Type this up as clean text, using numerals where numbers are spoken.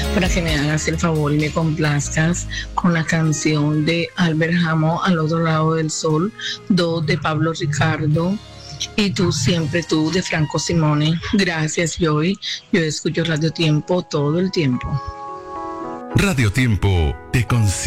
para que me hagas el favor y me complazcas con la canción de Albert Hammond, Al otro lado del sol, 2 de Pablo Ricardo y Tú siempre tú de Franco Simone. Gracias, Joy. Yo escucho Radio Tiempo todo el tiempo. Radio Tiempo te consigue.